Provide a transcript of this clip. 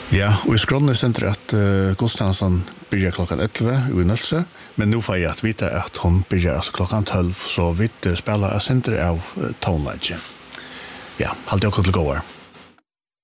Ja, og i skrånene stender at gudstjenesten begynner klokken 11 i Nølse, men nå får jeg at vite at hun begynner altså klokken 12, så vi spiller senter av tonelaget. Ja, halt jeg også til å gå her.